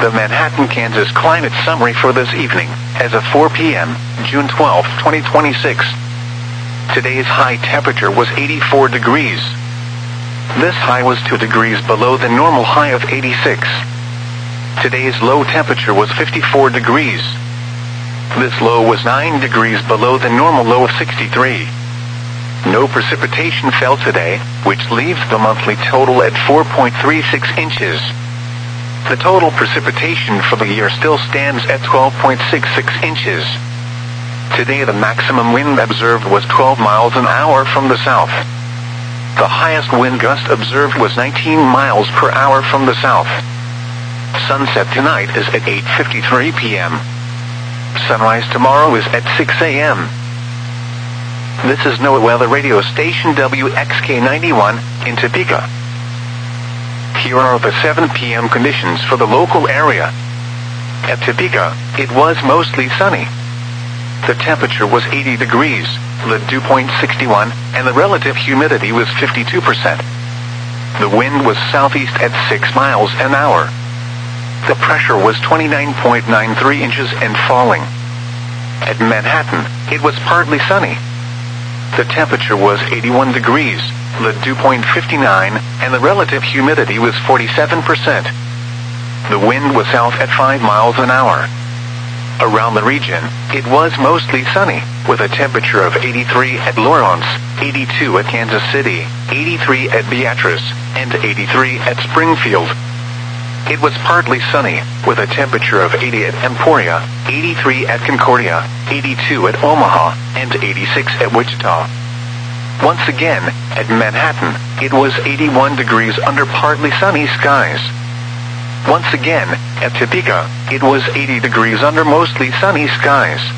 The Manhattan, Kansas climate summary for this evening, as of 4 p.m., June 12, 2026. Today's high temperature was 84 degrees. This high was 2 degrees below the normal high of 86. Today's low temperature was 54 degrees. This low was 9 degrees below the normal low of 63. No precipitation fell today, which leaves the monthly total at 4.36 inches. The total precipitation for the year still stands at 12.66 inches. Today the maximum wind observed was 12 miles an hour from the south. The highest wind gust observed was 19 miles per hour from the south. Sunset tonight is at 8:53 p.m. Sunrise tomorrow is at 6 a.m. This is NOAA Weather Radio Station WXK91 in Topeka. Here are the 7 p.m. conditions for the local area. At Topeka, it was mostly sunny. The temperature was 80 degrees, the dew point 61, and the relative humidity was 52%. The wind was southeast at 6 miles an hour. The pressure was 29.93 inches and falling. At Manhattan, it was partly sunny. The temperature was 81 degrees, the dew point 59, and the relative humidity was 47%. The wind was south at 5 miles an hour. Around the region, it was mostly sunny, with a temperature of 83 at Lawrence, 82 at Kansas City, 83 at Beatrice, and 83 at Springfield. It was partly sunny, with a temperature of 80 at Emporia, 83 at Concordia, 82 at Omaha, and 86 at Wichita. Once again, at Manhattan, it was 81 degrees under partly sunny skies. Once again, at Topeka, it was 80 degrees under mostly sunny skies.